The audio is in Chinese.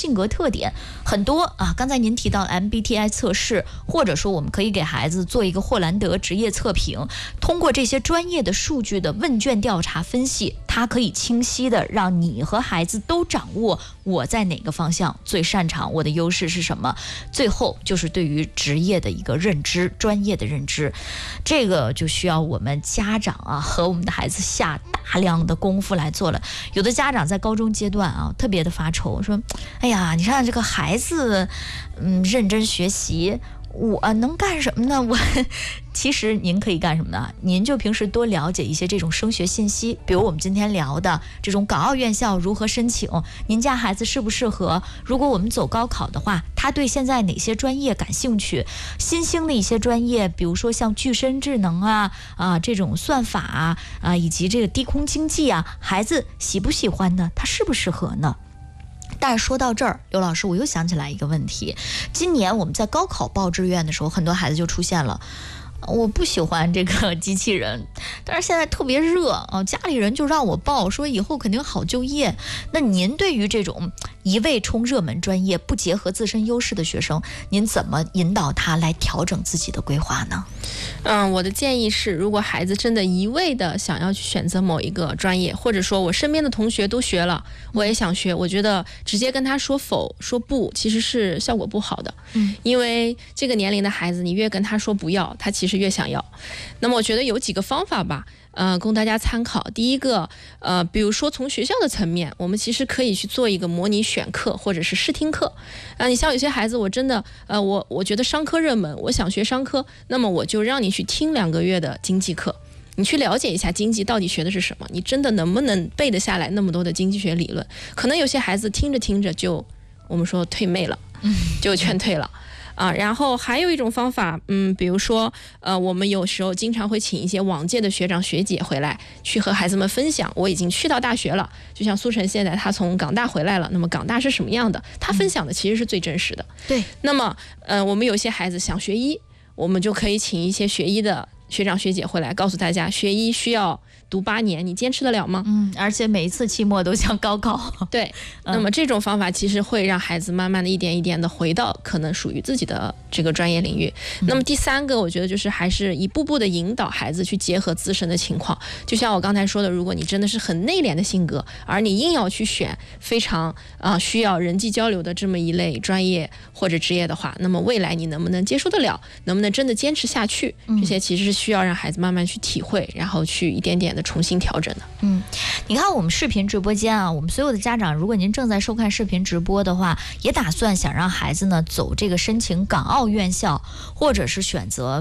性格特点，很多啊，刚才您提到 MBTI 测试，或者说我们可以给孩子做一个霍兰德职业测评，通过这些专业的数据的问卷调查分析，它可以清晰的让你和孩子都掌握我在哪个方向最擅长，我的优势是什么。最后就是对于职业的一个认知，专业的认知，这个就需要我们家长啊和我们的孩子下大量的功夫来做了。有的家长在高中阶段啊特别的发愁，说哎呀，你看这个孩子认真学习，我能干什么呢？其实您可以干什么呢？您就平时多了解一些这种升学信息，比如我们今天聊的这种港澳院校如何申请，您家孩子适不适合？如果我们走高考的话，他对现在哪些专业感兴趣？新兴的一些专业，比如说像具身智能这种算法以及这个低空经济孩子喜不喜欢呢？他适不适合呢？但是说到这儿，刘老师，我又想起来一个问题。今年我们在高考报志愿的时候，很多孩子就出现了，我不喜欢这个机器人，但是现在特别热家里人就让我报，说以后肯定好就业。那您对于这种一味冲热门专业不结合自身优势的学生，您怎么引导他来调整自己的规划呢？ 我的建议是，如果孩子真的一味的想要去选择某一个专业，或者说我身边的同学都学了，我也想学，我觉得直接跟他说否说不，其实是效果不好的。因为这个年龄的孩子，你越跟他说不要，他其实越想要。那么我觉得有几个方法吧，供大家参考。第一个，比如说从学校的层面，我们其实可以去做一个模拟选课或者是试听课。你像有些孩子，我真的，我觉得商科热门，我想学商科，那么我就让你去听2个月的经济课，你去了解一下经济到底学的是什么，你真的能不能背得下来那么多的经济学理论？可能有些孩子听着听着就，我们说退妹了，就劝退了。然后还有一种方法，比如说，我们有时候经常会请一些往届的学长学姐回来，去和孩子们分享，我已经去到大学了。就像苏晨现在他从港大回来了，那么港大是什么样的？他分享的其实是最真实的。 对。 那么，我们有些孩子想学医，我们就可以请一些学医的学长学姐回来，告诉大家学医需要读8年，你坚持得了吗？ 而且每一次期末都像高考。 对，那么这种方法其实会让孩子慢慢的一点一点的回到可能属于自己的这个专业领域。那么第3个，我觉得就是还是一步步的引导孩子去结合自身的情况。就像我刚才说的，如果你真的是很内敛的性格，而你硬要去选非常需要人际交流的这么一类专业或者职业的话，那么未来你能不能接受得了，能不能真的坚持下去，这些其实是需要让孩子慢慢去体会，然后去一点点的重新调整的。 你看我们视频直播间我们所有的家长，如果您正在收看视频直播的话，也打算想让孩子呢走这个申请港澳院校，或者是选择